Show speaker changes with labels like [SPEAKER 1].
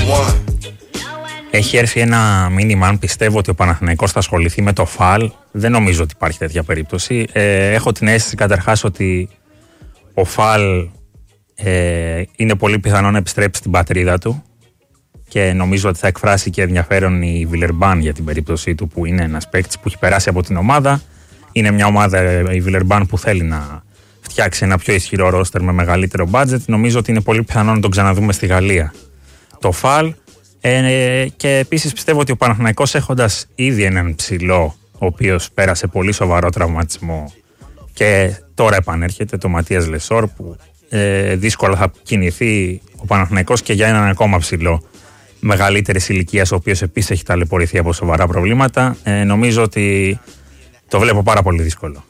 [SPEAKER 1] Έχει έρθει ένα μήνυμα αν πιστεύω ότι ο Παναθηναϊκός θα ασχοληθεί με το ΦΑΛ. Δεν νομίζω ότι υπάρχει τέτοια περίπτωση. Έχω την αίσθηση καταρχάς ότι ο ΦΑΛ είναι πολύ πιθανό να επιστρέψει στην πατρίδα του και νομίζω ότι θα εκφράσει και ενδιαφέρον η Βιλερμπάν για την περίπτωσή του, που είναι ένας παίκτης που έχει περάσει από την ομάδα. Είναι μια ομάδα, η Βιλερμπάν, που θέλει να φτιάξει ένα πιο ισχυρό ρόστερ με μεγαλύτερο μπάτζετ. Νομίζω ότι είναι πολύ πιθανό να τον ξαναδούμε στη Γαλλία το ΦΑΛ. Και επίσης πιστεύω ότι ο Παναθηναϊκός, έχοντας ήδη έναν ψηλό ο οποίος πέρασε πολύ σοβαρό τραυματισμό και τώρα επανέρχεται, το Ματίας Λεσόρ, που δύσκολα θα κινηθεί ο Παναθηναϊκός και για έναν ακόμα ψηλό μεγαλύτερης ηλικίας, ο οποίος επίσης έχει ταλαιπωρηθεί από σοβαρά προβλήματα, νομίζω ότι το βλέπω πάρα πολύ δύσκολο.